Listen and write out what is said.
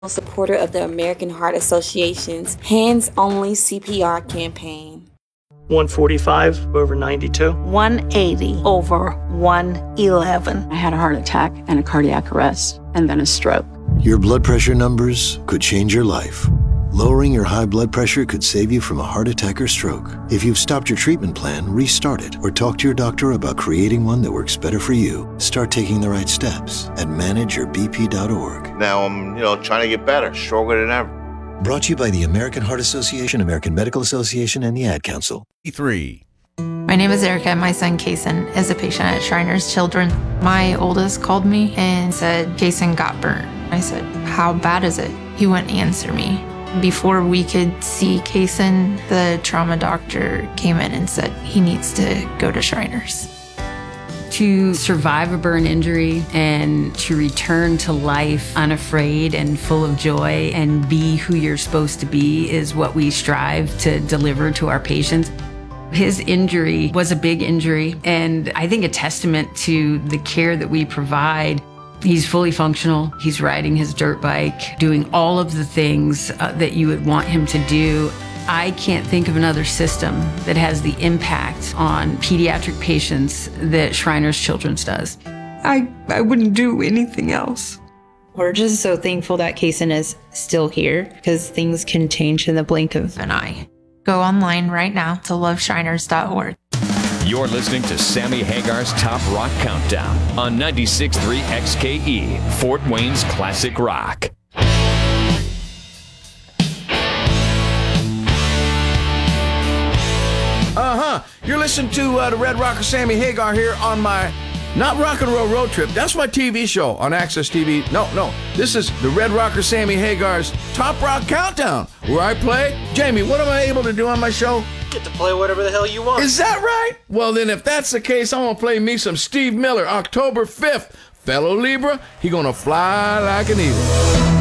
Supporter of the American Heart Association's Hands Only CPR campaign. 145 over 92. 180 over 111. I had a heart attack and a cardiac arrest, and then a stroke. Your blood pressure numbers could change your life. Lowering your high blood pressure could save you from a heart attack or stroke. If you've stopped your treatment plan, restart it or talk to your doctor about creating one that works better for you. Start taking the right steps at manageyourbp.org. Now I'm, trying to get better, stronger than ever. Brought to you by the American Heart Association, American Medical Association, and the Ad Council. 3. My name is Erica. My son, Kaysen, is a patient at Shriners Children. My oldest called me and said, Kaysen got burnt. I said, how bad is it? He wouldn't answer me. Before we could see Kaysen, the trauma doctor came in and said he needs to go to Shriners. To survive a burn injury and to return to life unafraid and full of joy and be who you're supposed to be is what we strive to deliver to our patients. His injury was a big injury, and I think a testament to the care that we provide. He's fully functional. He's riding his dirt bike, doing all of the things that you would want him to do. I can't think of another system that has the impact on pediatric patients that Shriners Children's does. I wouldn't do anything else. We're just so thankful that Kaysen is still here because things can change in the blink of an eye. Go online right now to loveshriners.org. You're listening to Sammy Hagar's Top Rock Countdown on 96.3 XKE, Fort Wayne's Classic Rock. You're listening to the Red Rocker Sammy Hagar here on my not rock and roll road trip. That's my TV show on Access TV. No. This is the Red Rocker Sammy Hagar's Top Rock Countdown, where I play. Jamie, what am I able to do on my show? Get to play whatever the hell you want. Is that right? Well, then if that's the case, I'm going to play me some Steve Miller, October 5th. Fellow Libra, he going to fly like an eagle.